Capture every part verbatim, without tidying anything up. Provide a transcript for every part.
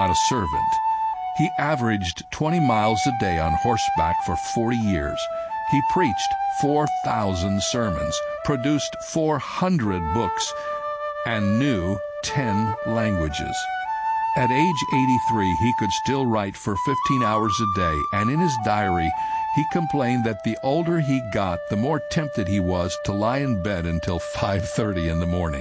not a servant. He averaged twenty miles a day on horseback for forty years. He preached four thousand sermons, produced four hundred books, and knew ten languages. At age eighty-three, he could still write for fifteen hours a day, and in his diary, he complained that the older he got, the more tempted he was to lie in bed until five thirty in the morning.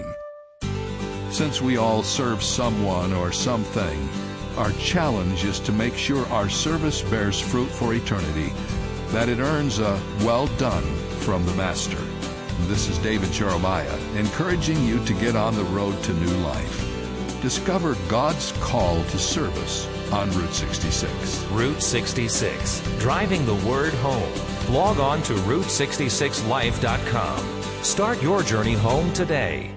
Since we all serve someone or something, our challenge is to make sure our service bears fruit for eternity, that it earns a well done from the Master. This is David Jeremiah, encouraging you to get on the road to new life. Discover God's call to service on Route sixty-six. Route sixty-six, driving the word home. Log on to route sixty-six life dot com. Start your journey home today.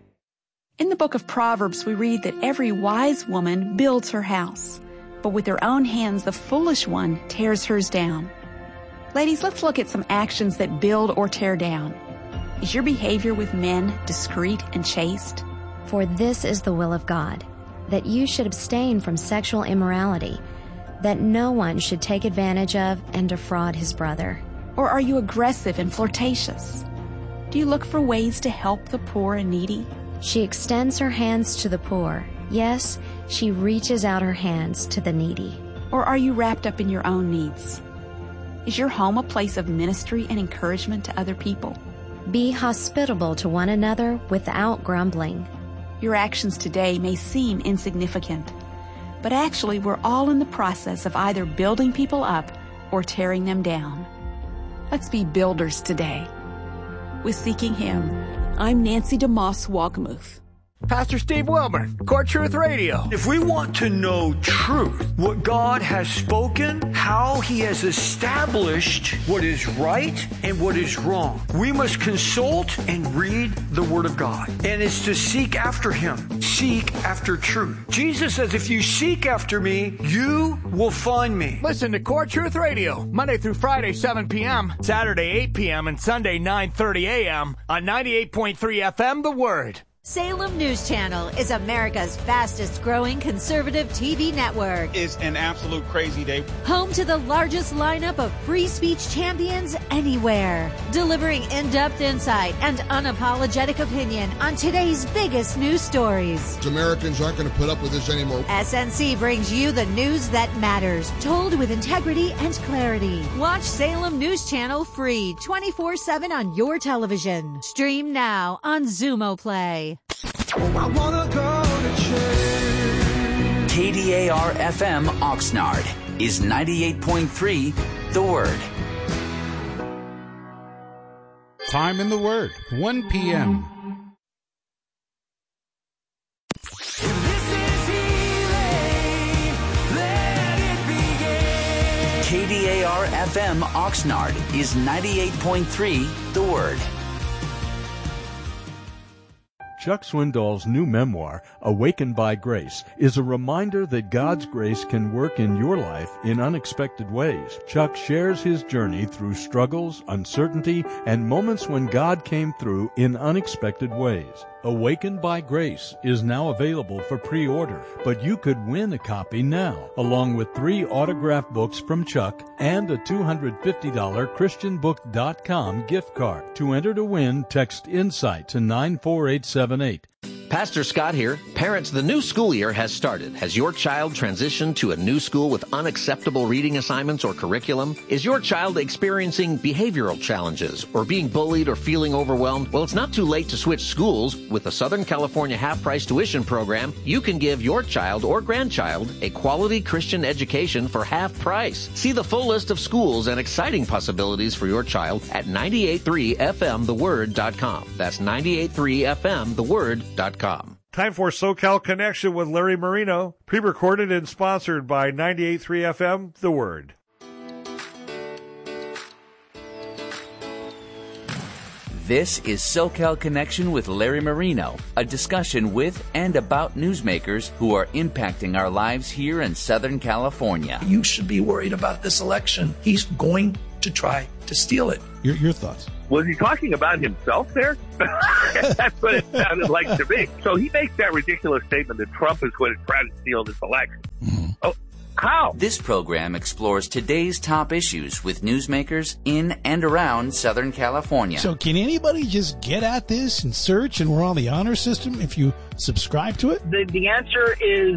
In the book of Proverbs, we read that every wise woman builds her house, but with her own hands the foolish one tears hers down. Ladies, let's look at some actions that build or tear down. Is your behavior with men discreet and chaste? For this is the will of God, that you should abstain from sexual immorality, that no one should take advantage of and defraud his brother. Or are you aggressive and flirtatious? Do you look for ways to help the poor and needy? She extends her hands to the poor. Yes, she reaches out her hands to the needy. Or are you wrapped up in your own needs? Is your home a place of ministry and encouragement to other people? Be hospitable to one another without grumbling. Your actions today may seem insignificant, but actually we're all in the process of either building people up or tearing them down. Let's be builders today. With Seeking Him, I'm Nancy DeMoss Walgamuth. Pastor Steve Wilmer, Core Truth Radio. If we want to know truth, what God has spoken, how He has established what is right and what is wrong, we must consult and read the Word of God. And it's to seek after Him, seek after truth. Jesus says, if you seek after me, you will find me. Listen to Core Truth Radio, Monday through Friday, seven p.m., Saturday, eight p.m., and Sunday, nine thirty a.m. on ninety-eight point three F M, The Word. Salem News Channel is America's fastest growing conservative T V network. It's an absolute crazy day. Home to the largest lineup of free speech champions anywhere. Delivering in-depth insight and unapologetic opinion on today's biggest news stories. Americans aren't going to put up with this anymore. S N C brings you the news that matters, told with integrity and clarity. Watch Salem News Channel free twenty-four seven on your television. Stream now on Xumo Play. I wanna go to church. K D A R F M Oxnard is ninety-eight point three The Word. Time in the Word, one p.m. K D A R F M Oxnard is ninety-eight point three The Word. Chuck Swindoll's new memoir, Awakened by Grace, is a reminder that God's grace can work in your life in unexpected ways. Chuck shares his journey through struggles, uncertainty, and moments when God came through in unexpected ways. Awakened by Grace is now available for pre-order, but you could win a copy now, along with three autographed books from Chuck and a two hundred fifty dollars Christian book dot com gift card. To enter to win, text INSIGHT to nine four eight seven eight. Pastor Scott here. Parents, the new school year has started. Has your child transitioned to a new school with unacceptable reading assignments or curriculum? Is your child experiencing behavioral challenges or being bullied or feeling overwhelmed? Well, it's not too late to switch schools. With the Southern California half-price tuition program, you can give your child or grandchild a quality Christian education for half price. See the full list of schools and exciting possibilities for your child at nine eight three F M the word dot com. That's nine eight three F M the word dot com. Time for SoCal Connection with Larry Marino, pre-recorded and sponsored by ninety-eight point three F M, The Word. This is SoCal Connection with Larry Marino, a discussion with and about newsmakers who are impacting our lives here in Southern California. You should be worried about this election. He's going to try to steal it. Your, your thoughts? Was he talking about himself there? That's what it sounded like to me. So he makes that ridiculous statement that Trump is going to try to steal this election. Mm-hmm. Oh, how? This program explores today's top issues with newsmakers in and around Southern California. So can anybody just get at this and search and we're on the honor system if you subscribe to it? The, the answer is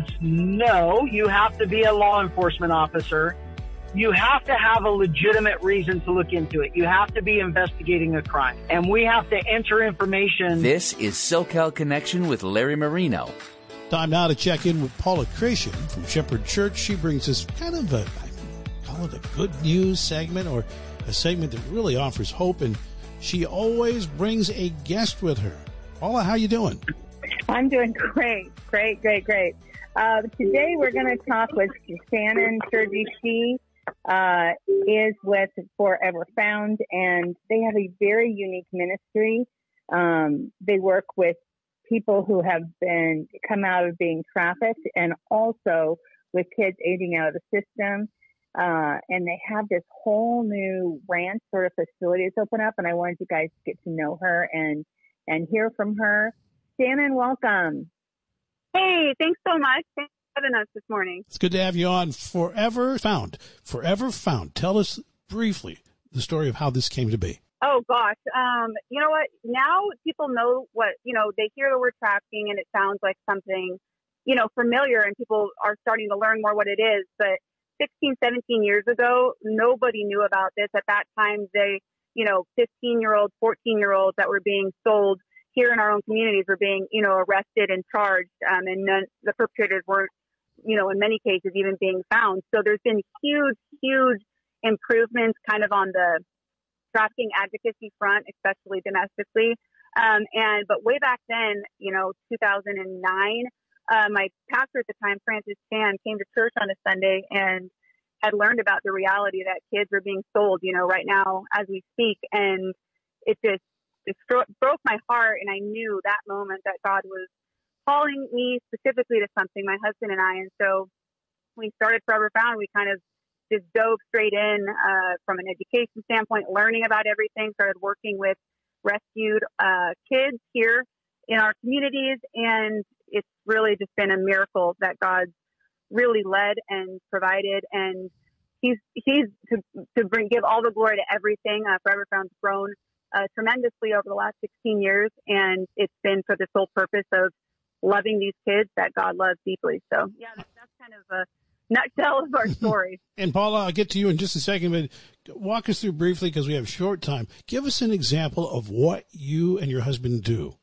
no. You have to be a law enforcement officer. You have to have a legitimate reason to look into it. You have to be investigating a crime. And we have to enter information. This is SoCal Connection with Larry Marino. Time now to check in with Paula Creation from Shepherd Church. She brings us kind of a, I call it a good news segment, or a segment that really offers hope. And she always brings a guest with her. Paula, how you doing? I'm doing great. Great, great, great. Uh, today we're going to talk with Shannon Sturgis. She uh, is with Forever Found, and they have a very unique ministry. Um, they work with people who have been come out of being trafficked, and also with kids aging out of the system. Uh, and they have this whole new ranch sort of facility that's open up, and I wanted you guys to get to know her and and hear from her. Shannon, welcome. Hey, thanks so much. Thanks for having us this morning. It's good to have you on. Forever Found. Forever Found. Tell us briefly the story of how this came to be. Oh, gosh. Um, you know what? Now people know what, you know, they hear the word trafficking and it sounds like something, you know, familiar, and people are starting to learn more what it is. But sixteen, seventeen years ago, nobody knew about this. At that time, they, you know, fifteen-year-olds, fourteen-year-olds that were being sold here in our own communities were being, you know, arrested and charged, um, and none, the perpetrators weren't, you know, in many cases even being found. So there's been huge, huge improvements kind of on the trafficking advocacy front, especially domestically. Um, and but way back then, you know, two thousand nine, uh, my pastor at the time, Francis Chan, came to church on a Sunday and had learned about the reality that kids are being sold, you know, right now as we speak. And it just It broke my heart, and I knew that moment that God was calling me specifically to something, my husband and I. And so we started Forever Found. We kind of just dove straight in uh, from an education standpoint, learning about everything, started working with rescued uh, kids here in our communities. And it's really just been a miracle that God's really led and provided. And he's, he's to, to bring, give all the glory to everything. Uh, Forever Found's grown Uh, tremendously over the last sixteen years, and it's been for the sole purpose of loving these kids that God loves deeply. So, yeah, that's, that's kind of a nutshell of our story. And Paula, I'll get to you in just a second, but walk us through briefly, because we have short time. Give us an example of what you and your husband do.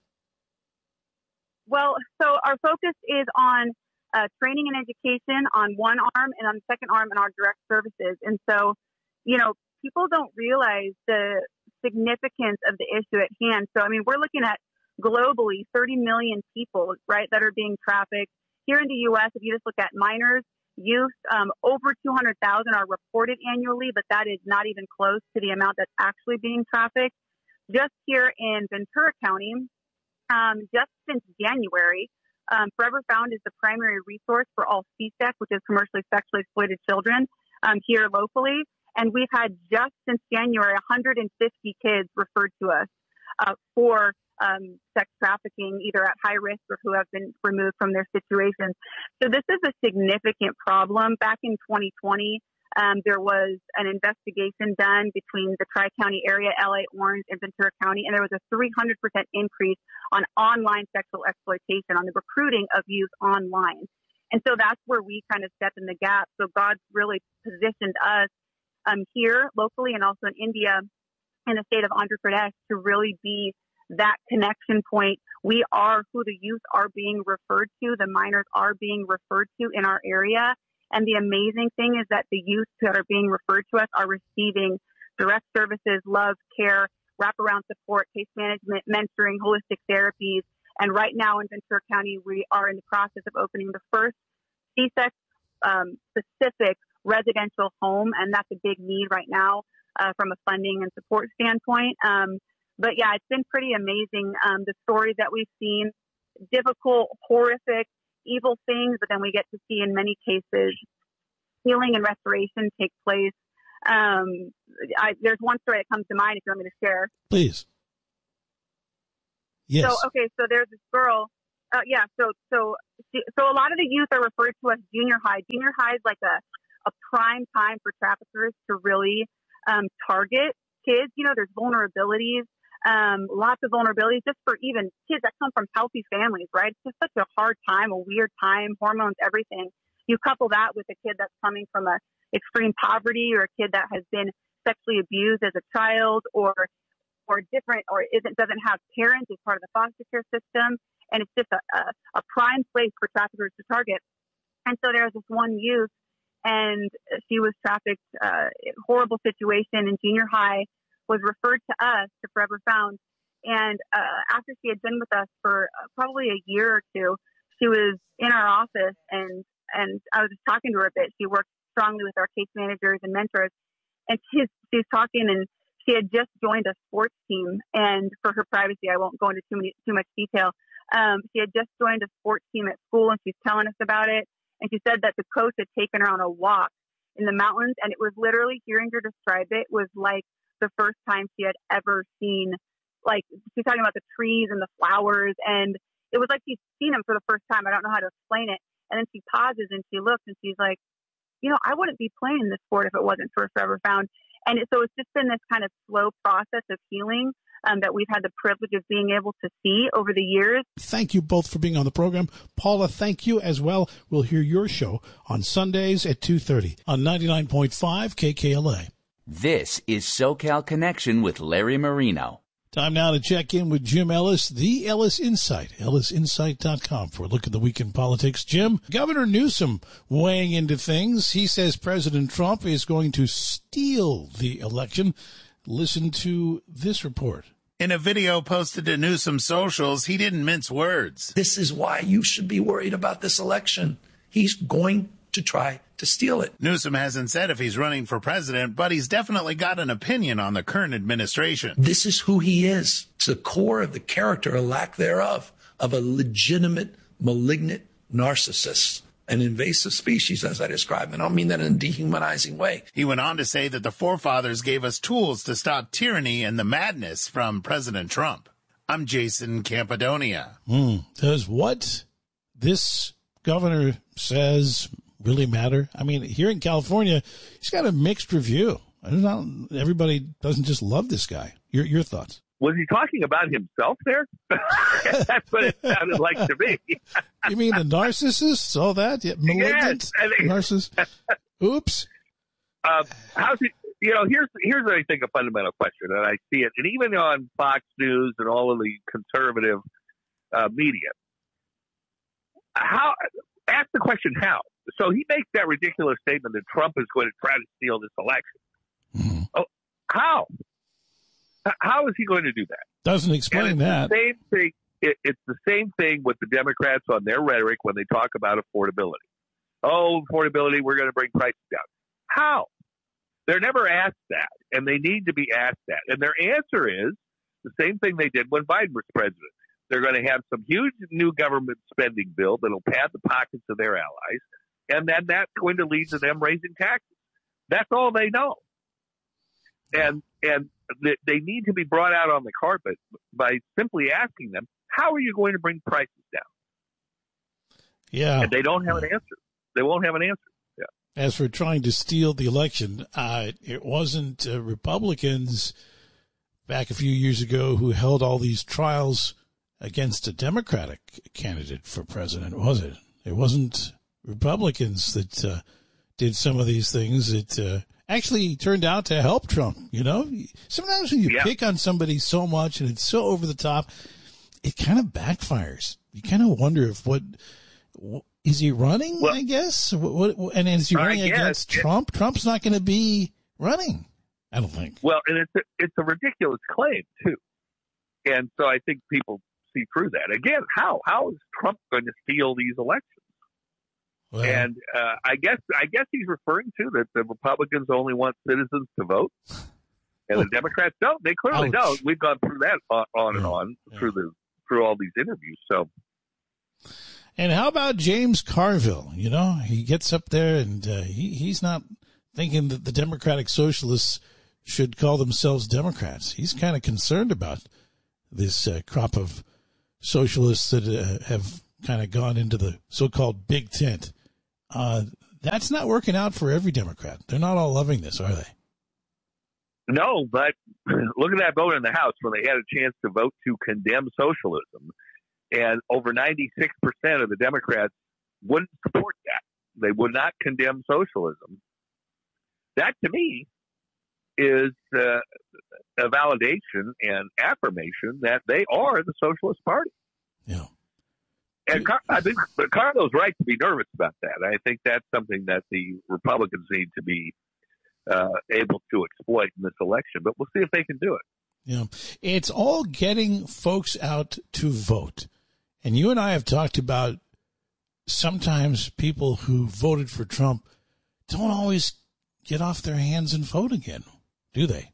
Well, so our focus is on uh, training and education on one arm, and on the second arm in our direct services. And so, you know, people don't realize the significance of the issue at hand. So, I mean, we're looking at globally thirty million people, right, that are being trafficked. Here in the U S, if you just look at minors, youth, um, over two hundred thousand are reported annually, but that is not even close to the amount that's actually being trafficked. Just here in Ventura County, um, just since January, um, Forever Found is the primary resource for all C SEX, which is commercially sexually exploited children, um, here locally. And we've had just since January one hundred fifty kids referred to us uh, for um, sex trafficking, either at high risk or who have been removed from their situations. So this is a significant problem. Back in twenty twenty, um, there was an investigation done between the Tri-County area, L A, Orange, and Ventura County, and there was a three hundred percent increase on online sexual exploitation, on the recruiting of youth online. And so that's where we kind of step in the gap. So God's really positioned us Um, here locally and also in India, in the state of Andhra Pradesh, to really be that connection point. We are who the youth are being referred to, the minors are being referred to in our area. And the amazing thing is that the youth that are being referred to us are receiving direct services, love, care, wraparound support, case management, mentoring, holistic therapies. And right now in Ventura County, we are in the process of opening the first C SEX um, specific residential home, and that's a big need right now uh, from a funding and support standpoint. Um, but yeah, it's been pretty amazing, um, the stories that we've seen, difficult, horrific, evil things, but then we get to see in many cases healing and restoration take place Um, I, there's one story that comes to mind if you want me to share. Please. Yes. So, okay, so there's this girl. Uh, yeah, so so she, so a lot of the youth are referred to as junior high. Junior high is like a, a prime time for traffickers to really um, target kids. You know, there's vulnerabilities, um, lots of vulnerabilities just for even kids that come from healthy families, right? It's just such a hard time, a weird time, hormones, everything. You couple that with a kid that's coming from a extreme poverty or a kid that has been sexually abused as a child or or different or isn't doesn't have parents as part of the foster care system. And it's just a, a, a prime place for traffickers to target. And so there was this one youth, and she was trafficked, uh, horrible situation in junior high, was referred to us, to Forever Found. And uh, after she had been with us for probably a year or two, she was in our office, and, and I was just talking to her a bit. She worked strongly with our case managers and mentors. And she's, she's talking, and she had just joined a sports team. And for her privacy, I won't go into too many, too much detail. Um, she had just joined a sports team at school, and she's telling us about it. And she said that the coach had taken her on a walk in the mountains, and it was literally, hearing her describe it was like the first time she had ever seen, like, she's talking about the trees and the flowers, and it was like she's seen them for the first time. I don't know how to explain it. And then she pauses and she looks and she's like, you know, I wouldn't be playing this sport if it wasn't for Forever Found. And it, so it's just been this kind of slow process of healing um, that we've had the privilege of being able to see over the years. Thank you both for being on the program. Paula, thank you as well. We'll hear your show on Sundays at two thirty on ninety-nine point five K K L A. This is SoCal Connection with Larry Marino. Time now to check in with Jim Ellis, the Ellis Insight, ellis insight dot com, for a look at the week in politics. Jim, Governor Newsom weighing into things. He says President Trump is going to steal the election. Listen to this report. In a video posted to Newsom's socials, he didn't mince words. This is why you should be worried about this election. He's going to try to steal it. Newsom hasn't said if he's running for president, but he's definitely got an opinion on the current administration. This is who he is. It's the core of the character, or lack thereof, of a legitimate, malignant narcissist. An invasive species, as I described. And I don't mean that in a dehumanizing way. He went on to say that the forefathers gave us tools to stop tyranny and the madness from President Trump. I'm Jason Campadonia. Mm. Does what this governor says really matter? I mean, here in California, he's got a mixed review. Not, everybody doesn't just love this guy. Your your thoughts? Was he talking about himself there? That's what it sounded like to me. You mean the narcissist? All that? Yeah, malignant yes, I mean, narcissist? Oops. Uh, how's he, you know, here's, here's, I think, a fundamental question, and I see it, and even on Fox News and all of the conservative uh, media. How? Ask the question, how? So he makes that ridiculous statement that Trump is going to try to steal this election. Mm-hmm. Oh, how? How is he going to do that? Doesn't explain that. The same thing. It, it's the same thing with the Democrats on their rhetoric when they talk about affordability. Oh, affordability, we're going to bring prices down. How? They're never asked that, and they need to be asked that. And their answer is the same thing they did when Biden was president. They're going to have some huge new government spending bill that'll pad the pockets of their allies, and then that's going to lead to them raising taxes. That's all they know. And and they need to be brought out on the carpet by simply asking them, how are you going to bring prices down? Yeah. And they don't have an answer. They won't have an answer. Yeah. As for trying to steal the election, uh, it wasn't uh, Republicans back a few years ago who held all these trials against a Democratic candidate for president, was it? It wasn't Republicans that uh, did some of these things. It uh, actually turned out to help Trump, you know? Sometimes when you yeah. pick on somebody so much and it's so over the top, it kind of backfires. You kind of wonder if what, what is he running, well, I guess? What, what, and is he running against Trump? Trump's not going to be running, I don't think. Well, and it's a, it's a ridiculous claim, too. And so I think people see through that. Again, how? How is Trump going to steal these elections? Well, and uh, I guess I guess he's referring to that the Republicans only want citizens to vote, and the Democrats don't. They clearly ouch. don't. We've gone through that on, on and on yeah. through the through all these interviews. So, and how about James Carville? You know, he gets up there and uh, he he's not thinking that the Democratic Socialists should call themselves Democrats. He's kind of concerned about this uh, crop of socialists that uh, have kind of gone into the so-called big tent. Uh, that's not working out for every Democrat. They're not all loving this, are they? No, but look at that vote in the House when they had a chance to vote to condemn socialism. And over ninety-six percent of the Democrats wouldn't support that. They would not condemn socialism. That, to me, is uh, a validation and affirmation that they are the Socialist Party. Yeah. And Car- I think Carlo's right to be nervous about that. I think that's something that the Republicans need to be uh, able to exploit in this election. But we'll see if they can do it. Yeah. It's all getting folks out to vote. And you and I have talked about sometimes people who voted for Trump don't always get off their hands and vote again, do they?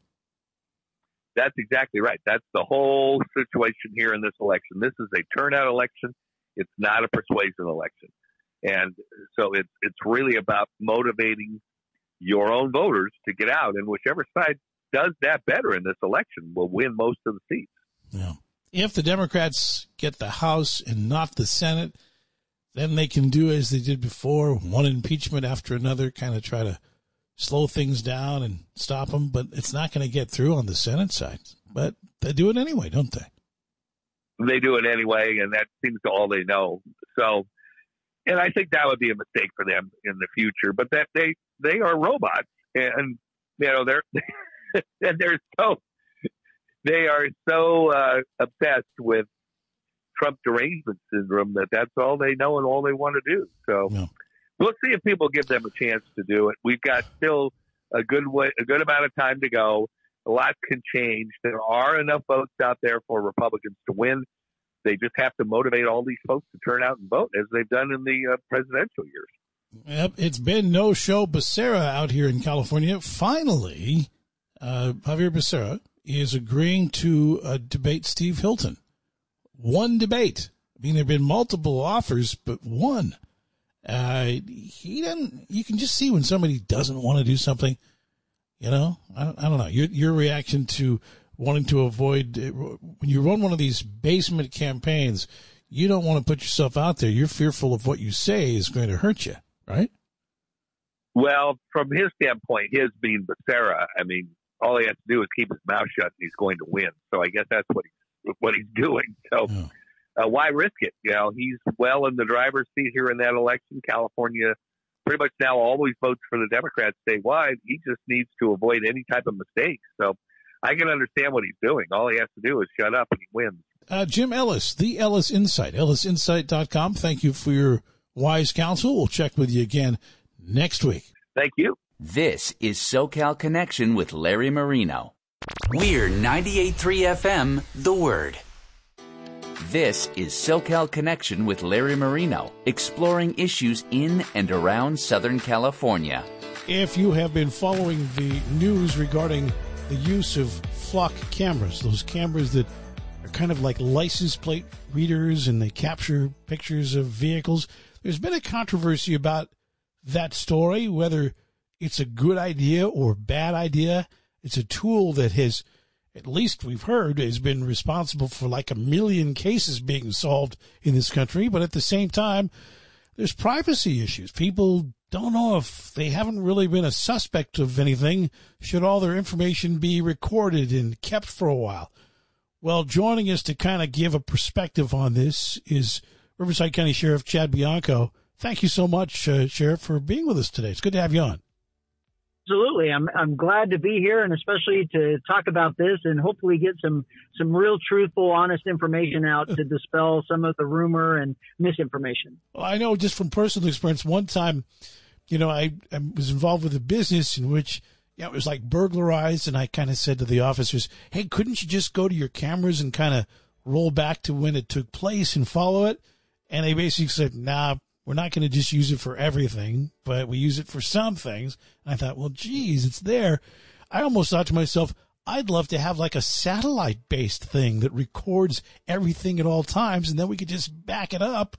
That's exactly right. That's the whole situation here in this election. This is a turnout election. It's not a persuasion election. And so it's it's really about motivating your own voters to get out. And whichever side does that better in this election will win most of the seats. Yeah. If the Democrats get the House and not the Senate, then they can do as they did before, one impeachment after another, kind of try to slow things down and stop them. But it's not going to get through on the Senate side. But they do it anyway, don't they? They do it anyway, and that seems to all they know. So, and I think that would be a mistake for them in the future. But that they they are robots, and you know they're and they're so they are so uh, obsessed with Trump derangement syndrome that that's all they know and all they want to do. So, yeah. We'll see if people give them a chance to do it. We've got still a good way, a good amount of time to go. A lot can change. There are enough votes out there for Republicans to win. They just have to motivate all these folks to turn out and vote, as they've done in the uh, presidential years. Yep, it's been no show Becerra out here in California. Finally, uh, Javier Becerra is agreeing to uh, debate Steve Hilton. One debate. I mean, there have been multiple offers, but one. Uh, he doesn't. You can just see when somebody doesn't want to do something. You know, I don't, I don't know. Your your reaction to wanting to avoid when you run one of these basement campaigns, you don't want to put yourself out there. You're fearful of what you say is going to hurt you, right? Well, from his standpoint, his being Becerra, I mean, all he has to do is keep his mouth shut, and he's going to win. So I guess that's what he's what he's doing. So yeah. uh, why risk it? You know, he's well in the driver's seat here in that election. California pretty much now always votes for the Democrats statewide. He just needs to avoid any type of mistake. So I can understand what he's doing. All he has to do is shut up and he wins. Uh, Jim Ellis, the Ellis Insight, ellis insight dot com. Thank you for your wise counsel. We'll check with you again next week. Thank you. This is SoCal Connection with Larry Marino. We're ninety-eight point three F M, The Word. This is SoCal Connection with Larry Marino, exploring issues in and around Southern California. If you have been following the news regarding the use of flock cameras, those cameras that are kind of like license plate readers and they capture pictures of vehicles, there's been a controversy about that story, whether it's a good idea or bad idea. It's a tool that has, at least we've heard, has been responsible for like a million cases being solved in this country. But at the same time, there's privacy issues. People don't know if they haven't really been a suspect of anything. Should all their information be recorded and kept for a while? Well, joining us to kind of give a perspective on this is Riverside County Sheriff Chad Bianco. Thank you so much, uh, Sheriff, for being with us today. It's good to have you on. Absolutely. I'm I'm glad to be here, and especially to talk about this and hopefully get some, some real truthful, honest information out to dispel some of the rumor and misinformation. Well, I know just from personal experience, one time, you know, I, I was involved with a business in which yeah, it was like burglarized, and I kind of said to the officers, hey, couldn't you just go to your cameras and kind of roll back to when it took place and follow it? And they basically said, nah, we're not going to just use it for everything, but we use it for some things. And I thought, well, geez, it's there. I almost thought to myself, I'd love to have like a satellite-based thing that records everything at all times, and then we could just back it up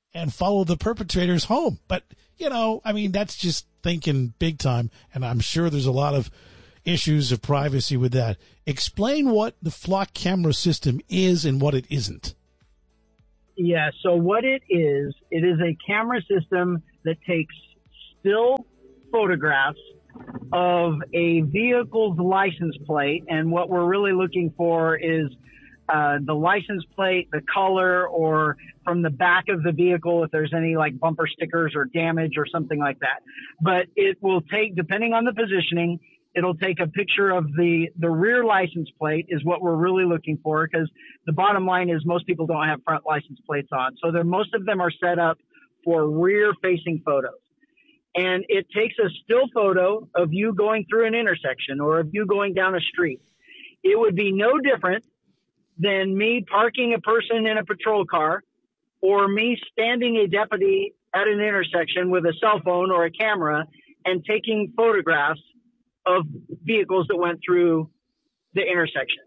and follow the perpetrators home. But, you know, I mean, that's just thinking big time, and I'm sure there's a lot of issues of privacy with that. Explain what the Flock camera system is and what it isn't. Yeah, so what it is, it is a camera system that takes still photographs of a vehicle's license plate, and what we're really looking for is uh, the license plate, the color, or from the back of the vehicle if there's any like bumper stickers or damage or something like that. But it will take, depending on the positioning, it'll take a picture of the, the rear license plate is what we're really looking for, because the bottom line is most people don't have front license plates on. So they're, most of them are set up for rear-facing photos. And it takes a still photo of you going through an intersection or of you going down a street. It would be no different than me parking a person in a patrol car or me standing a deputy at an intersection with a cell phone or a camera and taking photographs of vehicles that went through the intersection.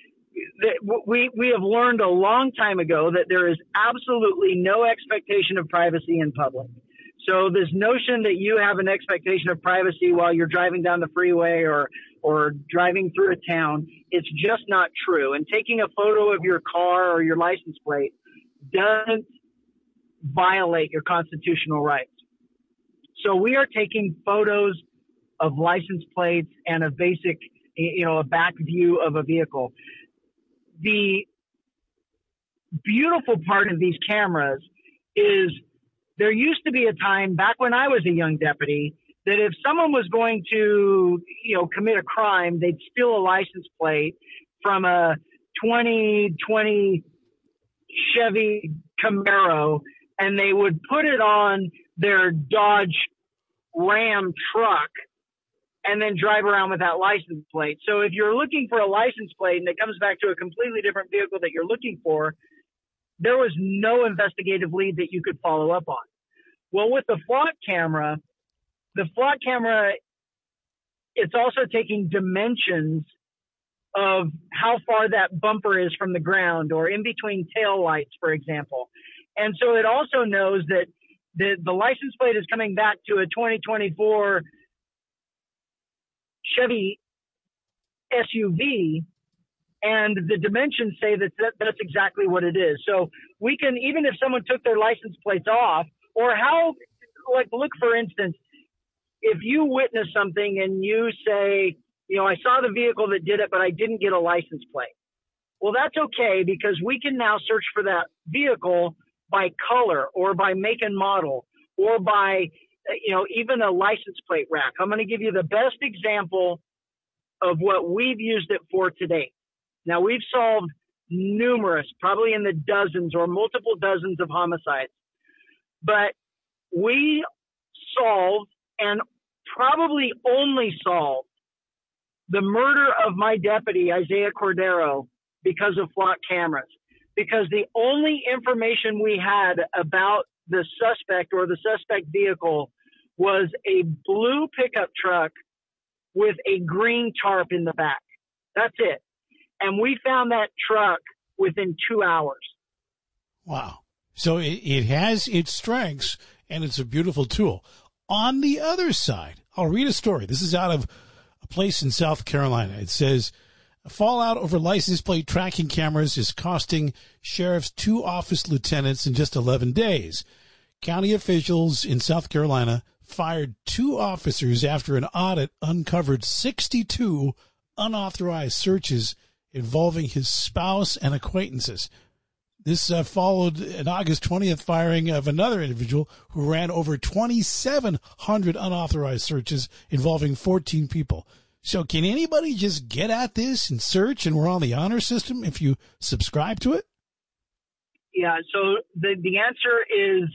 We, we have learned a long time ago that there is absolutely no expectation of privacy in public. So this notion that you have an expectation of privacy while you're driving down the freeway or, or driving through a town, it's just not true. And taking a photo of your car or your license plate doesn't violate your constitutional rights. So we are taking photos of license plates and a basic, you know, a back view of a vehicle. The beautiful part of these cameras is there used to be a time back when I was a young deputy that if someone was going to, you know, commit a crime, they'd steal a license plate from a twenty twenty Chevy Camaro and they would put it on their Dodge Ram truck and then drive around with that license plate. So if you're looking for a license plate and it comes back to a completely different vehicle that you're looking for, there was no investigative lead that you could follow up on. Well, with the Flock camera, the Flock camera, it's also taking dimensions of how far that bumper is from the ground or in between tail lights, for example. And so it also knows that the, the license plate is coming back to a twenty twenty-four Chevy S U V, and the dimensions say that, that that's exactly what it is. So we can, even if someone took their license plates off, or how, like, look, for instance, if you witness something and you say, you know, I saw the vehicle that did it, but I didn't get a license plate. Well, that's okay, because we can now search for that vehicle by color or by make and model or by, you know, even a license plate rack. I'm going to give you the best example of what we've used it for today. Now, we've solved numerous, probably in the dozens or multiple dozens of homicides, but we solved and probably only solved the murder of my deputy, Isaiah Cordero, because of Flock cameras, because the only information we had about the suspect or the suspect vehicle was a blue pickup truck with a green tarp in the back. That's it. And we found that truck within two hours. Wow. So it, it has its strengths, and it's a beautiful tool. On the other side, I'll read a story. This is out of a place in South Carolina. It says, fallout over license plate tracking cameras is costing sheriffs two office lieutenants in just eleven days. County officials in South Carolina fired two officers after an audit uncovered sixty-two unauthorized searches involving his spouse and acquaintances. This uh, followed an August twentieth firing of another individual who ran over twenty-seven hundred unauthorized searches involving fourteen people. So can anybody just get at this and search, and we're on the honor system if you subscribe to it? Yeah, so the, the answer is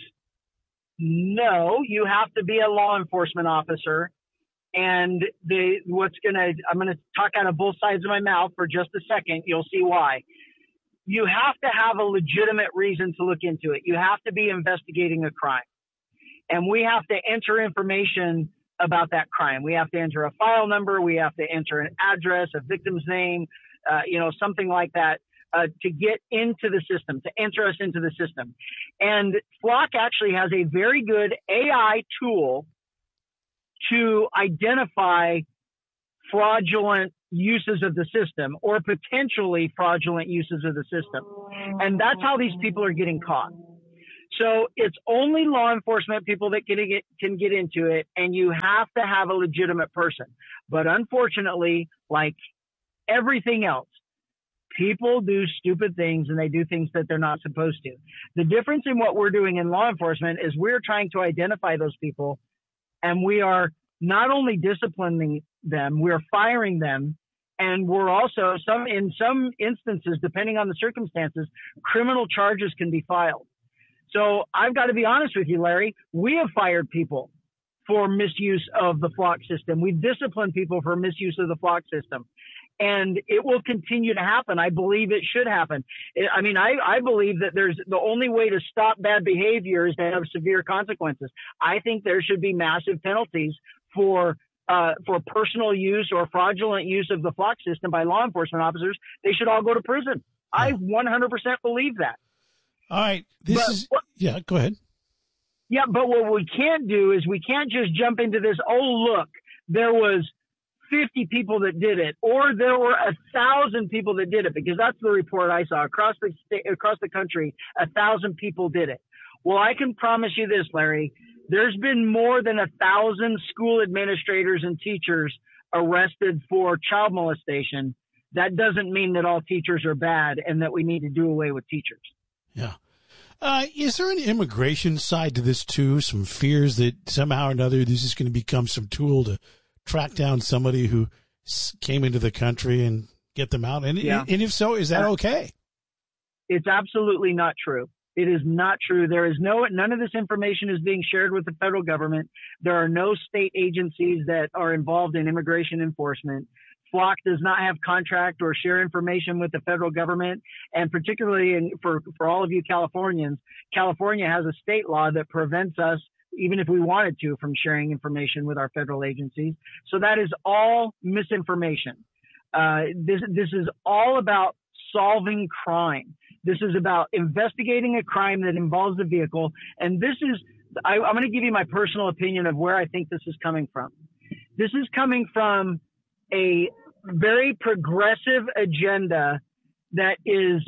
no. You have to be a law enforcement officer. And the what's going to, I'm going to talk out of both sides of my mouth for just a second. You'll see why. You have to have a legitimate reason to look into it. You have to be investigating a crime. And we have to enter information about that crime. We have to enter a file number. We have to enter an address, a victim's name, uh, you know, something like that. uh, to get into the system, to enter us into the system. And Flock actually has a very good A I tool to identify fraudulent uses of the system or potentially fraudulent uses of the system. And that's how these people are getting caught. So it's only law enforcement people that can get, can get into it, and you have to have a legitimate person. But unfortunately, like everything else, people do stupid things and they do things that they're not supposed to. The difference in what we're doing in law enforcement is we're trying to identify those people, and we are not only disciplining them, we're firing them, and we're also, some in some instances, depending on the circumstances, criminal charges can be filed. So I've got to be honest with you, Larry. We have fired people for misuse of the Flock system. We've disciplined people for misuse of the Flock system. And it will continue to happen. I believe it should happen. I mean, I, I believe that there's the only way to stop bad behavior is to have severe consequences. I think there should be massive penalties for uh, for personal use or fraudulent use of the Flock system by law enforcement officers. They should all go to prison. I one hundred percent believe that. All right. This but, is, yeah, go ahead. Yeah, but what we can't do is we can't just jump into this, oh, look, there was fifty people that did it, or there were a thousand people that did it, because that's the report I saw across the state, across the country. A thousand people did it. Well, I can promise you this, Larry, there's been more than a thousand school administrators and teachers arrested for child molestation. That doesn't mean that all teachers are bad and that we need to do away with teachers. Yeah. Uh, is there an immigration side to this too? Some fears that somehow or another this is going to become some tool to track down somebody who came into the country and get them out? And, yeah. and if so, is that okay? It's absolutely not true. It is not true. There is no, none of this information is being shared with the federal government. There are no state agencies that are involved in immigration enforcement. Flock does not have contract or share information with the federal government. And particularly in, for, for all of you Californians, California has a state law that prevents us, even if we wanted to, from sharing information with our federal agencies. So that is all misinformation. Uh, this, this is all about solving crime. This is about investigating a crime that involves the vehicle. And this is, I, I'm going to give you my personal opinion of where I think this is coming from. This is coming from a very progressive agenda that is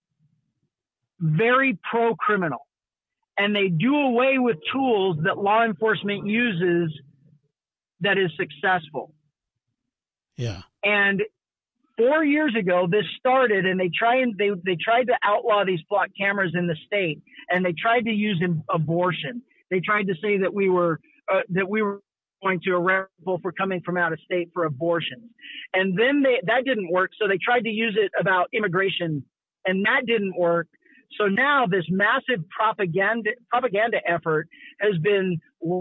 very pro-criminal. And they do away with tools that law enforcement uses that is successful. Yeah. And four years ago, this started, and they try and they they tried to outlaw these Flock cameras in the state, and they tried to use abortion. They tried to say that we were uh, that we were going to arrest people for coming from out of state for abortions, and then they that didn't work. So they tried to use it about immigration, and that didn't work. So now this massive propaganda propaganda effort has been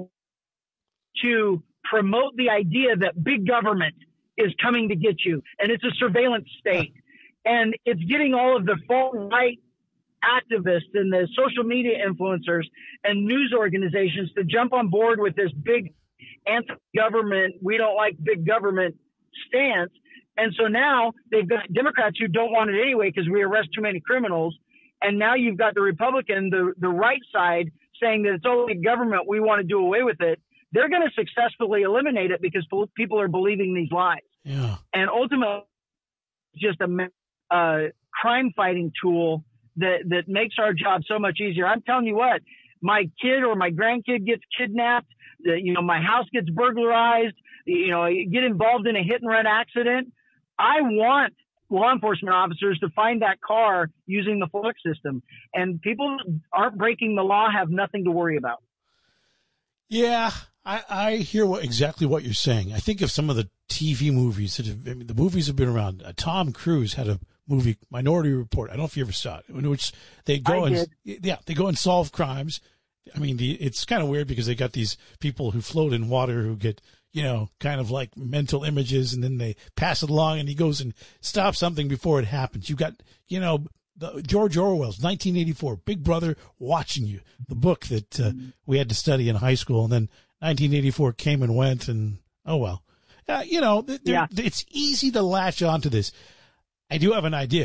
to promote the idea that big government is coming to get you, and it's a surveillance state, and it's getting all of the far-right activists and the social media influencers and news organizations to jump on board with this big anti-government, we don't like big government stance. And so now they've got Democrats who don't want it anyway because we arrest too many criminals. And now you've got the Republican, the, the right side saying that it's only government, we want to do away with it. They're going to successfully eliminate it because people are believing these lies. Yeah. And ultimately, it's just a uh, crime-fighting tool that, that makes our job so much easier. I'm telling you what, my kid or my grandkid gets kidnapped, the, you know, my house gets burglarized, you know, you get involved in a hit-and-run accident. I want law enforcement officers to find that car using the Flock system. And people aren't breaking the law have nothing to worry about. Yeah, I, I hear what, exactly what you're saying. I think of some of the T V movies that have, I mean, the movies have been around. Uh, Tom Cruise had a movie, Minority Report. I don't know if you ever saw it, in which they go I and did. yeah, they go and solve crimes. I mean, the, it's kind of weird because they got these people who float in water who get, you know, kind of like mental images, and then they pass it along, and he goes and stops something before it happens. You got, you know, the, George Orwell's nineteen eighty-four, Big Brother Watching You, the book that uh, we had to study in high school, and then nineteen eighty-four came and went, and oh well. Uh, you know, yeah. It's easy to latch onto this. I do have an idea.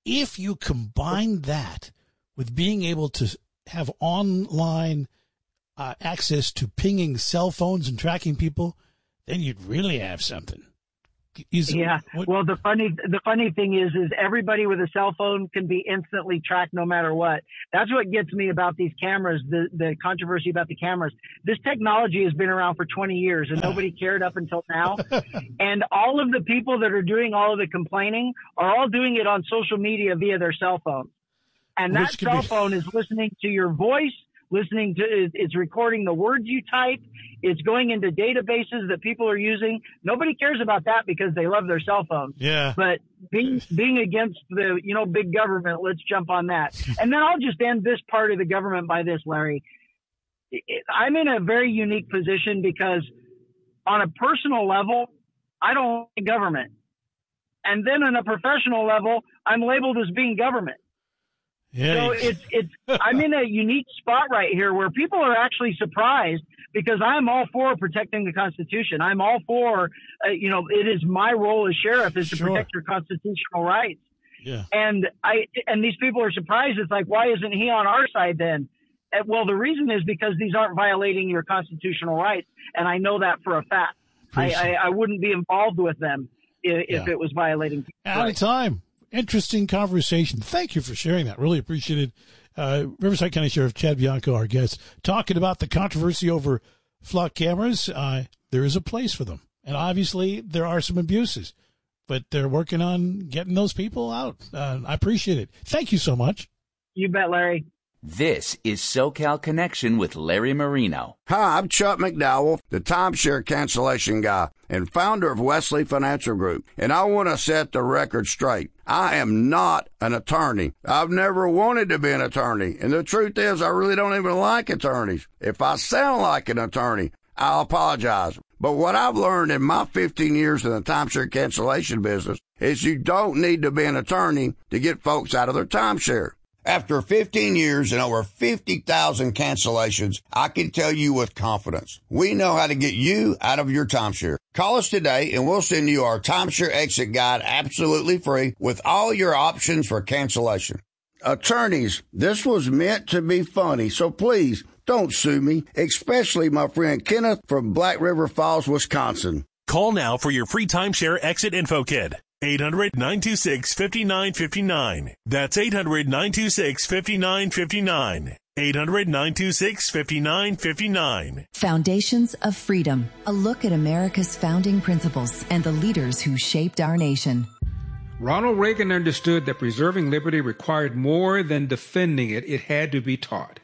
if you combine that with being able to have online uh, access to pinging cell phones and tracking people, then you'd really have something. Is, yeah. What, well, the funny the funny thing is, is everybody with a cell phone can be instantly tracked no matter what. That's what gets me about these cameras. The the controversy about the cameras. This technology has been around for twenty years, and nobody cared up until now. And all of the people that are doing all of the complaining are all doing it on social media via their cell phone. And that cell be... phone is listening to your voice, listening to it's recording the words you type. It's going into databases that people are using. Nobody cares about that because they love their cell phones. Yeah. But being being against the, you know, big government, let's jump on that. And then I'll just end this part of the government by this, Larry. I'm in a very unique position because on a personal level, I don't like government. And then on a professional level, I'm labeled as being government. Yeah. So it's, it's, I'm in a unique spot right here where people are actually surprised because I'm all for protecting the Constitution. I'm all for, uh, you know, it is my role as sheriff is to Sure. protect your constitutional rights. Yeah. And I, and these people are surprised. It's like, why isn't he on our side then? And, well, the reason is because these aren't violating your constitutional rights. And I know that for a fact. I, I, I wouldn't be involved with them if, Yeah. if it was violating. Out of time. Interesting conversation. Thank you for sharing that. Really appreciate it. Uh, Riverside County Sheriff Chad Bianco, our guest, talking about the controversy over flock cameras. Uh, there is a place for them. And obviously there are some abuses, but they're working on getting those people out. Uh, I appreciate it. Thank you so much. You bet, Larry. This is SoCal Connection with Larry Marino. Hi, I'm Chuck McDowell, the timeshare cancellation guy and founder of Wesley Financial Group, and I want to set the record straight. I am not an attorney. I've never wanted to be an attorney, and the truth is I really don't even like attorneys. If I sound like an attorney, I'll apologize. But what I've learned in my fifteen years in the timeshare cancellation business is you don't need to be an attorney to get folks out of their timeshare. After fifteen years and over fifty thousand cancellations, I can tell you with confidence, we know how to get you out of your timeshare. Call us today and we'll send you our timeshare exit guide absolutely free with all your options for cancellation. Attorneys, this was meant to be funny, so please don't sue me, especially my friend Kenneth from Black River Falls, Wisconsin. Call now for your free timeshare exit info kit. eight hundred, nine two six, five nine five nine. That's eight hundred, nine two six, five nine five nine. eight hundred, nine two six, five nine five nine. Foundations of Freedom. A look at America's founding principles and the leaders who shaped our nation. Ronald Reagan understood that preserving liberty required more than defending it. It had to be taught.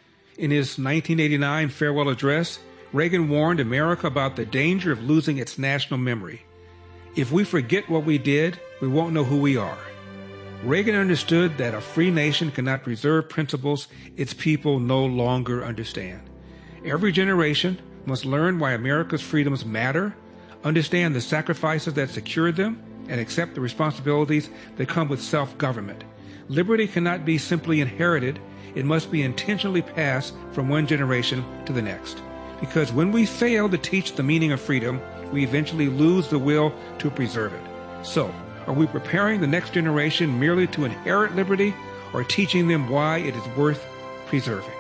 In his nineteen eighty-nine farewell address, Reagan warned America about the danger of losing its national memory. If we forget what we did, we won't know who we are. Reagan understood that a free nation cannot preserve principles its people no longer understand. Every generation must learn why America's freedoms matter, understand the sacrifices that secured them, and accept the responsibilities that come with self-government. Liberty cannot be simply inherited. It must be intentionally passed from one generation to the next. Because when we fail to teach the meaning of freedom, we eventually lose the will to preserve it. So, are we preparing the next generation merely to inherit liberty or teaching them why it is worth preserving?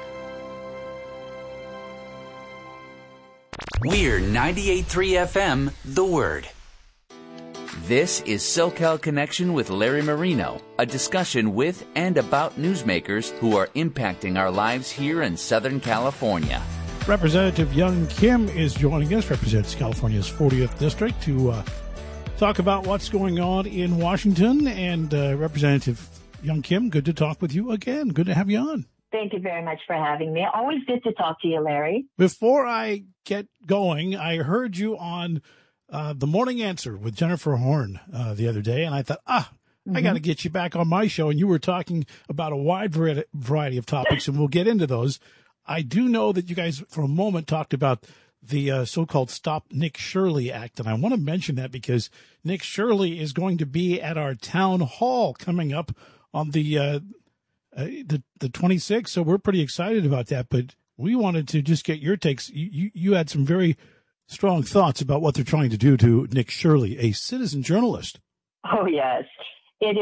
We're ninety-eight point three F M, The Word. This is SoCal Connection with Larry Marino, a discussion with and about newsmakers who are impacting our lives here in Southern California. Representative Young Kim is joining us, represents California's fortieth District, to uh, talk about what's going on in Washington. And uh, Representative Young Kim, good to talk with you again. Good to have you on. Thank you very much for having me. Always good to talk to you, Larry. Before I get going, I heard you on uh, The Morning Answer with Jennifer Horn uh, the other day, and I thought, ah, mm-hmm. I got to get you back on my show. And you were talking about a wide variety of topics, and we'll get into those. I do know that you guys, for a moment, talked about the uh, so-called Stop Nick Shirley Act, and I want to mention that because Nick Shirley is going to be at our town hall coming up on the uh, uh, the the twenty-sixth, so we're pretty excited about that. But we wanted to just get your takes. You, you, you had some very strong thoughts about what they're trying to do to Nick Shirley, a citizen journalist. Oh, yes. It is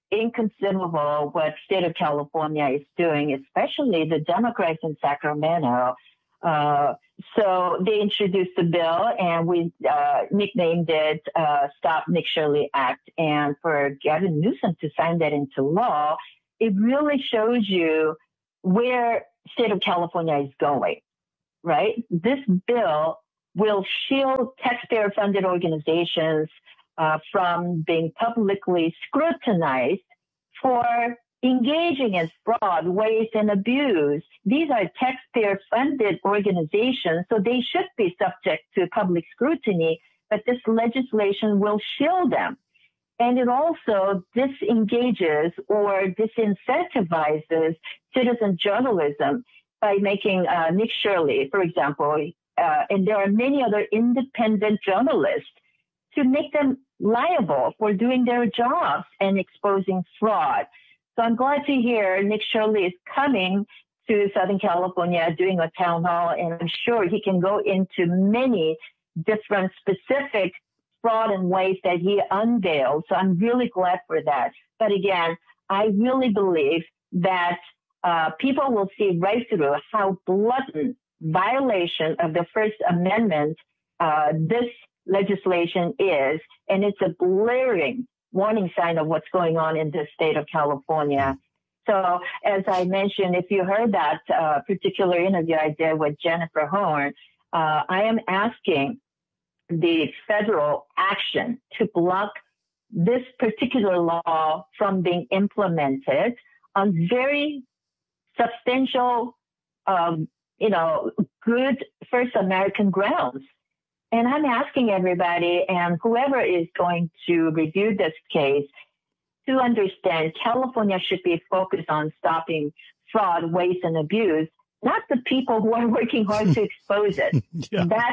inconceivable what state of California is doing, especially the Democrats in Sacramento. Uh, so they introduced the bill, and we uh, nicknamed it uh, Stop Nick Shirley Act. And for Gavin Newsom to sign that into law, it really shows you where state of California is going, right? This bill will shield taxpayer-funded organizations uh, from being publicly scrutinized for engaging in fraud, waste, and abuse. These are taxpayer-funded organizations, so they should be subject to public scrutiny, but this legislation will shield them. And it also disengages or disincentivizes citizen journalism by making uh, Nick Shirley, for example, uh, and there are many other independent journalists, to make them liable for doing their jobs and exposing fraud. So I'm glad to hear Nick Shirley is coming to Southern California, doing a town hall, and I'm sure he can go into many different specific fraud and waste that he unveiled. So I'm really glad for that. But again, I really believe that uh, people will see right through how blatant violation of the First Amendment uh, this legislation is, and it's a blaring warning sign of what's going on in the state of California. So as I mentioned, if you heard that uh, particular interview I did with Jennifer Horn, uh, I am asking the federal action to block this particular law from being implemented on very substantial, um, you know, good First American grounds. And I'm asking everybody and whoever is going to review this case to understand California should be focused on stopping fraud, waste, and abuse, not the people who are working hard to expose it. Yeah. That's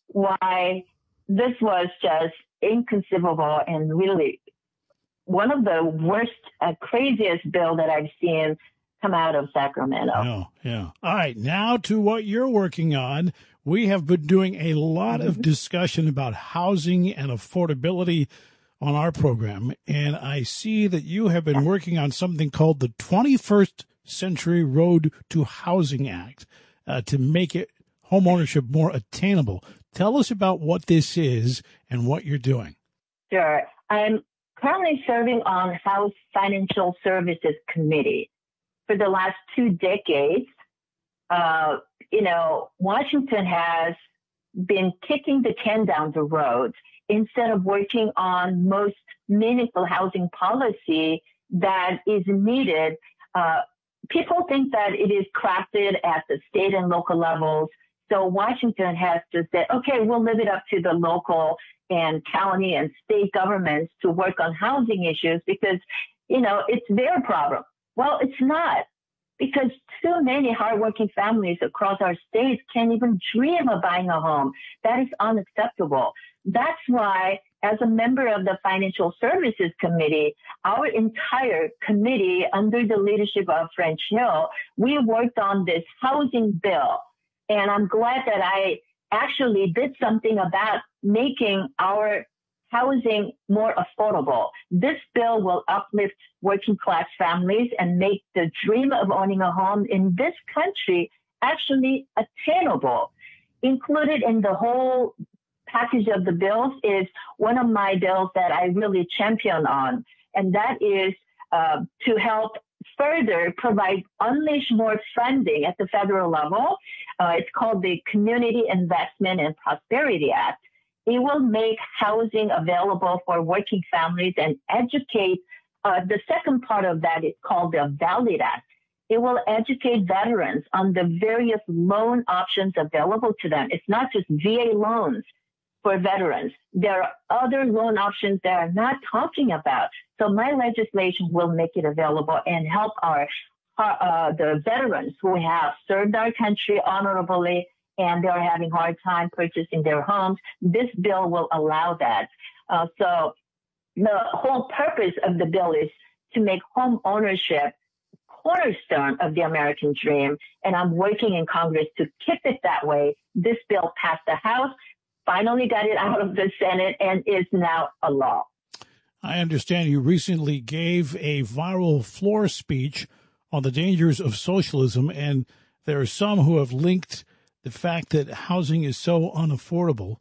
why this was just inconceivable and really one of the worst, uh, craziest bill that I've seen come out of Sacramento. Yeah, yeah. All right, now to what you're working on. We have been doing a lot mm-hmm. of discussion about housing and affordability on our program, and I see that you have been working on something called the twenty-first Century Road to Housing Act uh, to make it homeownership more attainable. Tell us about what this is and what you're doing. Sure. I'm currently serving on House Financial Services Committee. For the last two decades, uh, you know, Washington has been kicking the can down the road instead of working on most meaningful housing policy that is needed. Uh, people think that it is crafted at the state and local levels. So Washington has to say, okay, we'll leave it up to the local and county and state governments to work on housing issues because, you know, it's their problem. Well, it's not, because too many hardworking families across our states can't even dream of buying a home. That is unacceptable. That's why, as a member of the Financial Services Committee, our entire committee, under the leadership of French Hill, we worked on this housing bill. And I'm glad that I actually did something about making our housing more affordable. This bill will uplift working class families and make the dream of owning a home in this country actually attainable. Included in the whole package of the bills is one of my bills that I really champion on, and that is uh, to help further provide, unleash more funding at the federal level. Uh, it's called the Community Investment and Prosperity Act. It will make housing available for working families and educate. Uh, the second part of that is called the VALID Act. It will educate veterans on the various loan options available to them. It's not just V A loans for veterans. There are other loan options that are not talking about. So my legislation will make it available and help our, uh, the veterans who have served our country honorably and they're having a hard time purchasing their homes. This bill will allow that. Uh, so the whole purpose of the bill is to make home ownership cornerstone of the American dream. And I'm working in Congress to keep it that way. This bill passed the House, finally got it out of the Senate, and is now a law. I understand you recently gave a viral floor speech on the dangers of socialism, and there are some who have linked the fact that housing is so unaffordable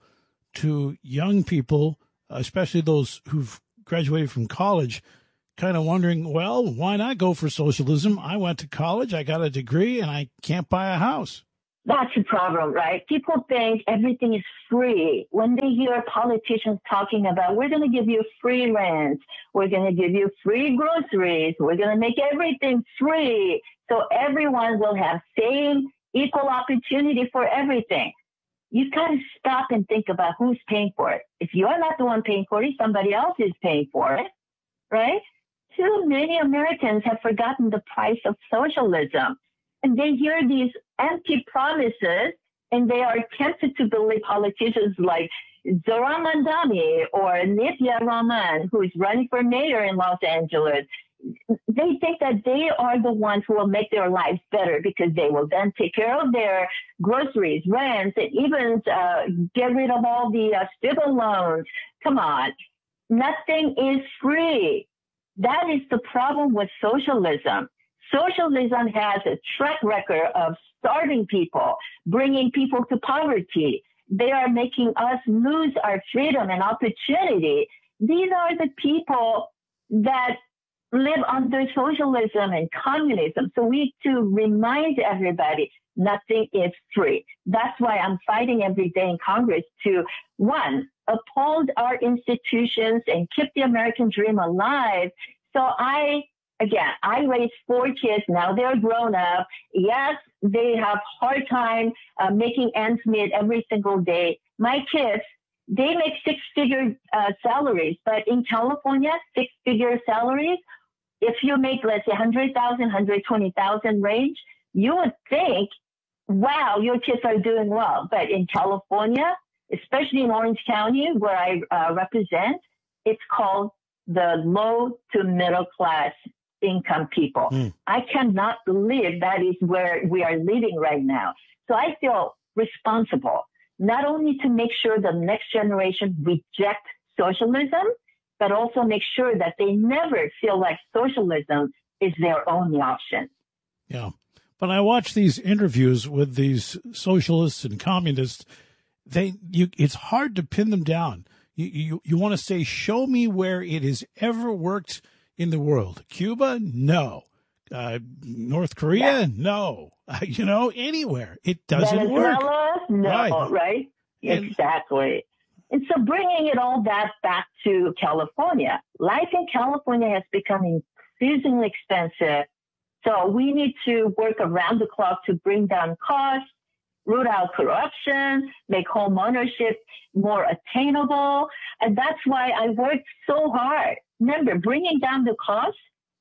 to young people, especially those who've graduated from college, kind of wondering, well, why not go for socialism? I went to college, I got a degree, and I can't buy a house. That's the problem, right? People think everything is free. When they hear politicians talking about, we're going to give you free rent, we're going to give you free groceries, we're going to make everything free, so everyone will have same equal opportunity for everything. You got to stop and think about who's paying for it. If you're not the one paying for it, somebody else is paying for it, right? Too many Americans have forgotten the price of socialism. And they hear these empty promises, and they are tempted to believe politicians like Zohran Mamdani or Nithya Raman, who is running for mayor in Los Angeles. They think that they are the ones who will make their lives better because they will then take care of their groceries, rents, and even uh, get rid of all the uh, student loans. Come on. Nothing is free. That is the problem with socialism. Socialism has a track record of starving people, bringing people to poverty. They are making us lose our freedom and opportunity. These are the people that live under socialism and communism. So we need to remind everybody nothing is free. That's why I'm fighting every day in Congress to, one, uphold our institutions and keep the American dream alive. So I Again, I raised four kids. Now they're grown up. Yes, they have hard time uh, making ends meet every single day. My kids, they make six-figure uh, salaries, but in California, six-figure salaries, if you make, let's say, one hundred thousand dollars, one hundred twenty thousand dollars range, you would think, wow, your kids are doing well. But in California, especially in Orange County, where I uh, represent, it's called the low to middle class income people. Mm. I cannot believe that is where we are living right now. So I feel responsible, not only to make sure the next generation reject socialism, but also make sure that they never feel like socialism is their only option. Yeah. But I watch these interviews with these socialists and communists. They, you, it's hard to pin them down. You, you, you want to say, show me where it has ever worked in the world. Cuba? No. Uh, North Korea? Yeah. No. Uh, you know, anywhere. It doesn't Venezuela? work. No, right? right? And, exactly. And so bringing it all back, back to California, life in California has become increasingly expensive. So we need to work around the clock to bring down costs, root out corruption, make home ownership more attainable. And that's why I worked so hard. Remember, bringing down the cost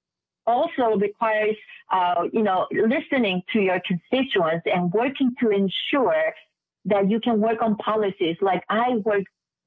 also requires, uh, you know, listening to your constituents and working to ensure that you can work on policies like I work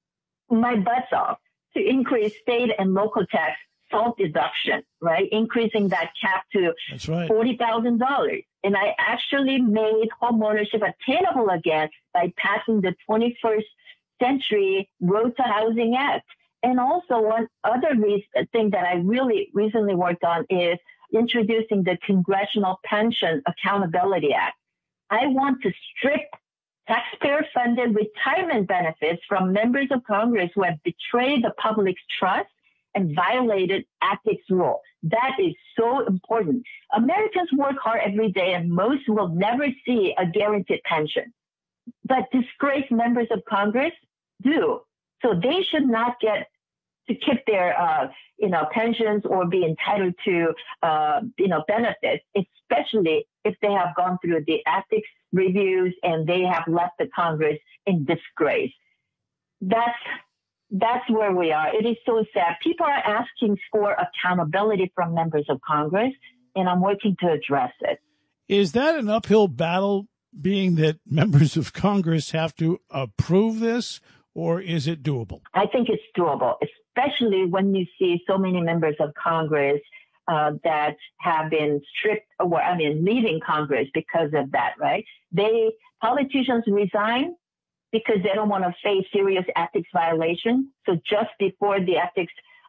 my butts off to increase state and local tax SALT deduction, right? Increasing that cap to That's right. forty thousand dollars. And I actually made homeownership attainable again by passing the twenty-first century Road to Housing Act. And also one other reason, thing that I really recently worked on is introducing the Congressional Pension Accountability Act. I want to strip taxpayer-funded retirement benefits from members of Congress who have betrayed the public's trust and violated ethics rule. That is so important. Americans work hard every day, and most will never see a guaranteed pension. But disgraced members of Congress do. So they should not get to keep their, uh, you know, pensions or be entitled to, uh, you know, benefits, especially if they have gone through the ethics reviews and they have left the Congress in disgrace. That's That's where we are. It is so sad. People are asking for accountability from members of Congress, and I'm working to address it. Is that an uphill battle, being that members of Congress have to approve this, or is it doable? I think it's doable, especially when you see so many members of Congress uh, that have been stripped, or I mean, leaving Congress because of that, right? They, politicians resign because they don't want to face serious ethics violation. So just before the ethics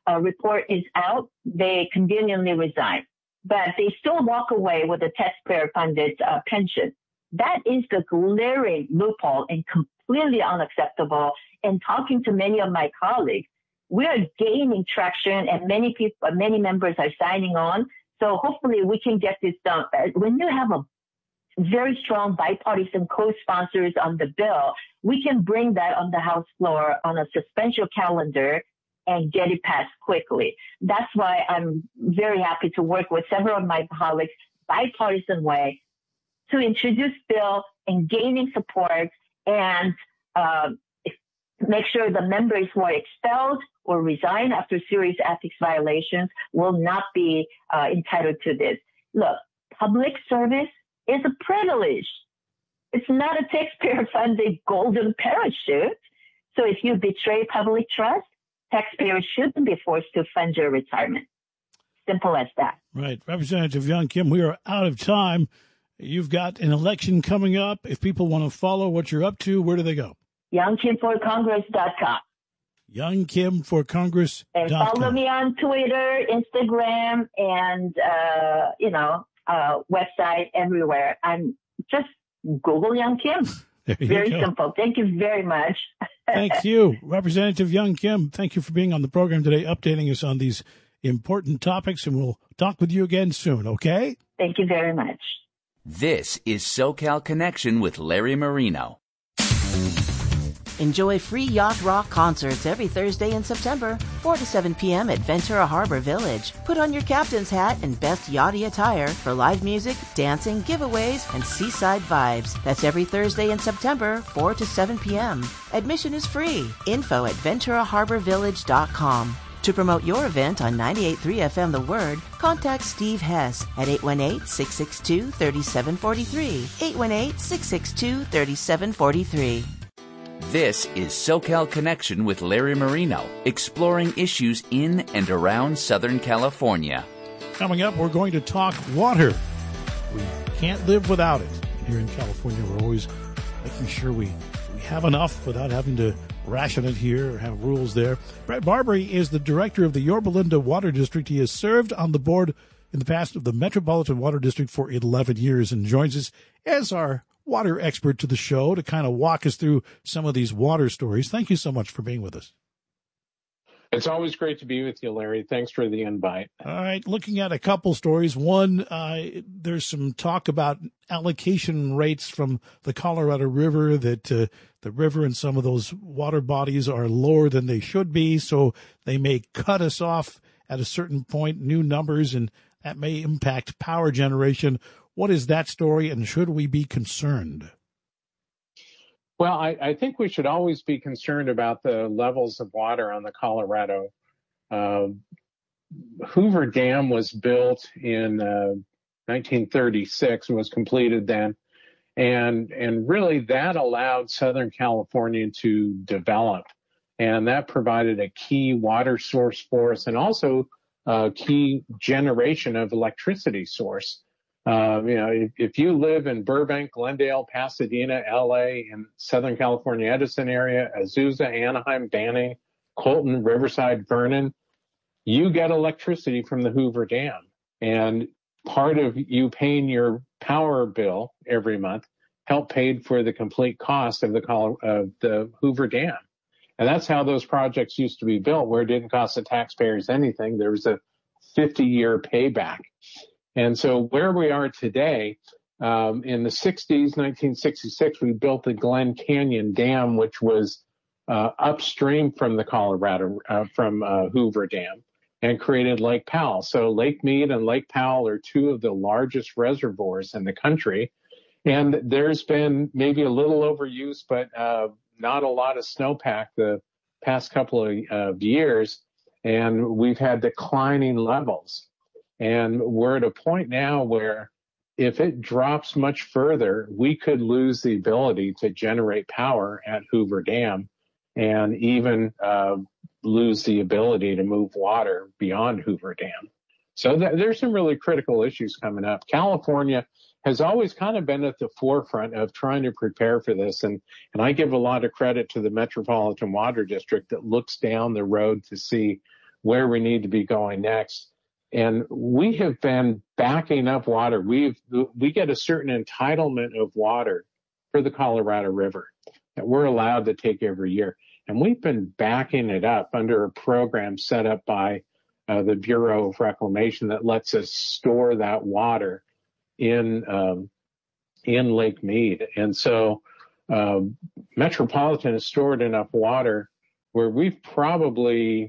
uh, report is out, they conveniently resign. But they still walk away with a taxpayer-funded uh, pension. That is the glaring loophole and completely unacceptable. And talking to many of my colleagues, we are gaining traction, and many people, many members are signing on. So hopefully we can get this done. When you have a very strong bipartisan co-sponsors on the bill, we can bring that on the House floor on a suspension calendar and get it passed quickly. That's why I'm very happy to work with several of my colleagues, bipartisan way, to introduce bill and gaining support and uh, make sure the members who are expelled or resign after serious ethics violations will not be uh, entitled to this. Look, public service is a privilege. It's not a taxpayer-funded golden parachute. So if you betray public trust, taxpayers shouldn't be forced to fund your retirement. Simple as that. Right. Representative Young Kim, we are out of time. You've got an election coming up. If people want to follow what you're up to, where do they go? young kim for congress dot com. young kim for congress dot com. And follow me on Twitter, Instagram, and, uh, you know, uh, website, everywhere. I'm just Google Young Kim. Very go. simple. Thank you very much. Thank you. Representative Young Kim, thank you for being on the program today, updating us on these important topics, and we'll talk with you again soon, okay? Thank you very much. This is SoCal Connection with Larry Marino. Enjoy free Yacht Rock concerts every Thursday in September, four to seven p.m. at Ventura Harbor Village. Put on your captain's hat and best yachty attire for live music, dancing, giveaways, and seaside vibes. That's every Thursday in September, four to seven p.m. Admission is free. Info at ventura harbor village dot com. To promote your event on ninety-eight point three F M The Word, contact Steve Hess at eight one eight, six six two, three seven four three, eight one eight, six six two, three seven four three. This is SoCal Connection with Larry Marino, exploring issues in and around Southern California. Coming up, we're going to talk water. We can't live without it. Here in California, we're always making sure we, we have enough without having to ration it here or have rules there. Brett Barbary is the director of the Yorba Linda Water District. He has served on the board in the past of the Metropolitan Water District for eleven years and joins us as our water expert to the show to kind of walk us through some of these water stories. Thank you so much for being with us. It's always great to be with you, Larry. Thanks for the invite. All right. Looking at a couple stories. One, uh, there's some talk about allocation rates from the Colorado River, that uh, the river and some of those water bodies are lower than they should be. So they may cut us off at a certain point, new numbers, and that may impact power generation. What is that story, and should we be concerned? Well, I, I think we should always be concerned about the levels of water on the Colorado. Uh, Hoover Dam was built in uh, nineteen thirty-six and was completed then. And, and really that allowed Southern California to develop. And that provided a key water source for us, and also a key generation of electricity source. Uh, you know, if, if you live in Burbank, Glendale, Pasadena, L A, in Southern California, Edison area, Azusa, Anaheim, Banning, Colton, Riverside, Vernon, you get electricity from the Hoover Dam. And part of you paying your power bill every month helped paid for the complete cost of the, of the Hoover Dam. And that's how those projects used to be built, where it didn't cost the taxpayers anything. There was a fifty-year payback. And so where we are today, um, in the sixties, nineteen sixty-six, we built the Glen Canyon Dam, which was uh, upstream from the Colorado, uh, from uh, Hoover Dam, and created Lake Powell. So Lake Mead and Lake Powell are two of the largest reservoirs in the country. And there's been maybe a little overuse, but uh, not a lot of snowpack the past couple of uh, years. And we've had declining levels. And we're at a point now where if it drops much further, we could lose the ability to generate power at Hoover Dam, and even uh, lose the ability to move water beyond Hoover Dam. So th- there's some really critical issues coming up. California has always kind of been at the forefront of trying to prepare for this. And, and I give a lot of credit to the Metropolitan Water District that looks down the road to see where we need to be going next. And we have been backing up water. We've, we get a certain entitlement of water for the Colorado River that we're allowed to take every year. And we've been backing it up under a program set up by uh, the Bureau of Reclamation that lets us store that water in, um, in Lake Mead. And so, uh, Metropolitan has stored enough water where we've probably,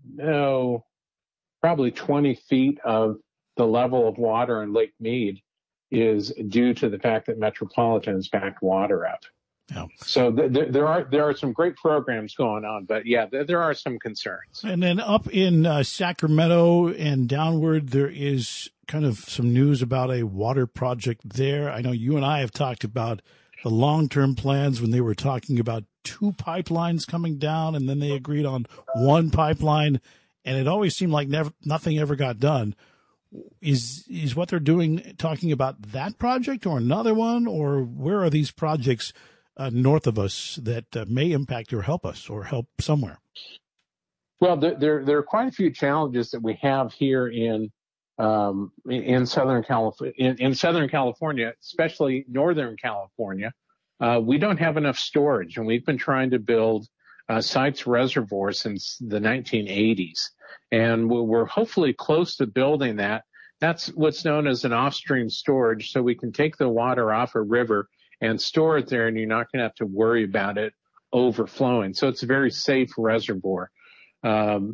no, probably twenty feet of the level of water in Lake Mead is due to the fact that Metropolitan has backed water up. Yeah. So th- th- there are there are some great programs going on, but yeah, th- there are some concerns. And then up in uh, Sacramento and downward, there is kind of some news about a water project there. I know you and I have talked about the long-term plans when they were talking about two pipelines coming down, and then they agreed on one pipeline, and it always seemed like never nothing ever got done. Is is what they're doing talking about that project or another one, or where are these projects Uh, north of us that uh, may impact or help us or help somewhere? Well, there, there there are quite a few challenges that we have here in um, in Southern California. In, in Southern California, especially Northern California, uh, we don't have enough storage, and we've been trying to build uh, Sites Reservoir since the nineteen eighties, and we're hopefully close to building that. That's what's known as an off-stream storage, so we can take the water off a river and store it there, and you're not going to have to worry about it overflowing. So it's a very safe reservoir. Um,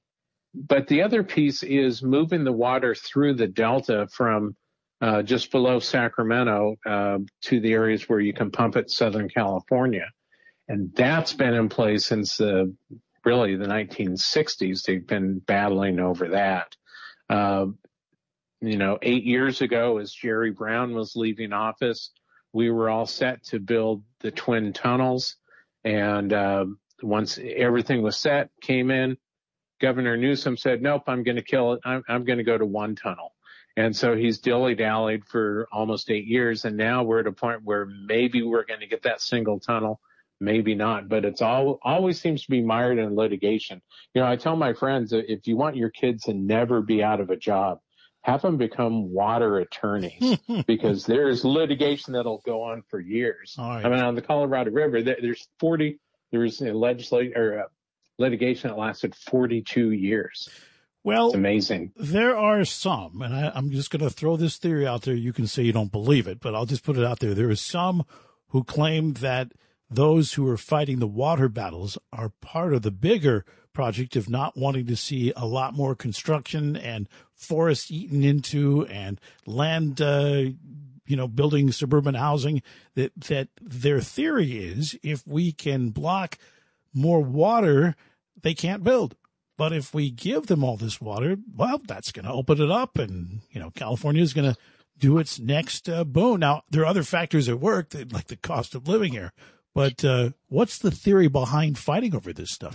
but the other piece is moving the water through the delta from uh, just below Sacramento uh, to the areas where you can pump it, Southern California. And that's been in place since the, really the nineteen sixties. They've been battling over that. Uh, you know, eight years ago, as Jerry Brown was leaving office, we were all set to build the twin tunnels. And uh, once everything was set, came in, Governor Newsom said, nope, I'm going to kill it. I'm, I'm going to go to one tunnel. And so he's dilly-dallied for almost eight years. And now we're at a point where maybe we're going to get that single tunnel, maybe not. But it's all always seems to be mired in litigation. You know, I tell my friends, if you want your kids to never be out of a job, have them become water attorneys because there's litigation that'll go on for years. Right. I mean, on the Colorado River, there's forty, there's a legislate or uh, litigation that lasted forty-two years. Well, it's amazing. There are some, and I, I'm just going to throw this theory out there. You can say you don't believe it, but I'll just put it out there. There are some who claim that those who are fighting the water battles are part of the bigger project of not wanting to see a lot more construction and forests eaten into and land, uh, you know, building suburban housing. That that their theory is if we can block more water, they can't build. But if we give them all this water, well, that's going to open it up, and you know, California is going to do its next uh, boom. Now, there are other factors at work, that, like the cost of living here. But uh, what's the theory behind fighting over this stuff?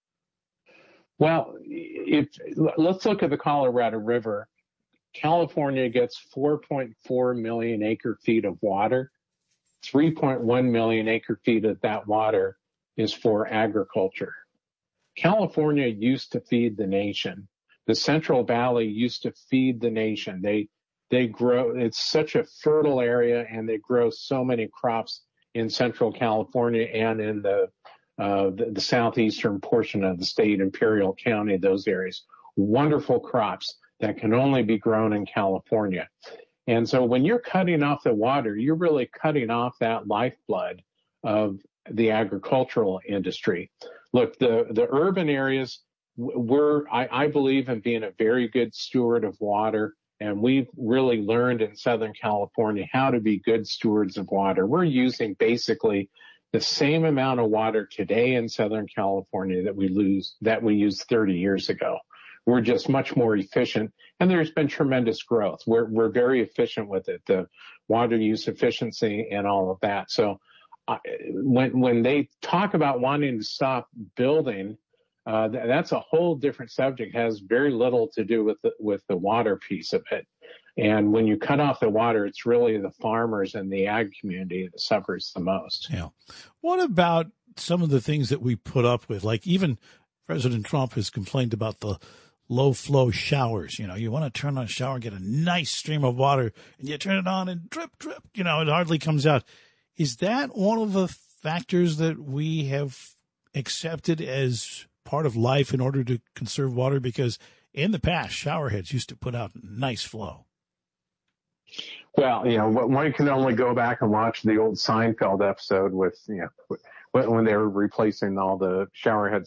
Well, if let's look at the Colorado River. California gets four point four million acre feet of water. three point one million acre feet of that water is for agriculture. California used to feed the nation. The Central Valley used to feed the nation. They they grow. It's such a fertile area, and they grow so many crops in Central California and in the Uh, the, the southeastern portion of the state, Imperial County, those areas. Wonderful crops that can only be grown in California. And so when you're cutting off the water, you're really cutting off that lifeblood of the agricultural industry. Look, the, the urban areas, we're, I, I believe in being a very good steward of water. And we've really learned in Southern California how to be good stewards of water. We're using basically the same amount of water today in Southern California that we lose, that we used thirty years ago. We're just much more efficient, and there's been tremendous growth. We're, we're very efficient with it, the water use efficiency and all of that. So uh, when, when they talk about wanting to stop building, uh, th- that's a whole different subject. It has very little to do with the, with the water piece of it. And when you cut off the water, it's really the farmers and the ag community that suffers the most. Yeah. What about some of the things that we put up with, like even President Trump has complained about the low flow showers. You know, you want to turn on a shower and get a nice stream of water, and you turn it on and drip, drip, you know, it hardly comes out. Is that one of the factors that we have accepted as part of life in order to conserve water? Because in the past, shower heads used to put out nice flow. Well, you know, one can only go back and watch the old Seinfeld episode with, you know, when they were replacing all the shower heads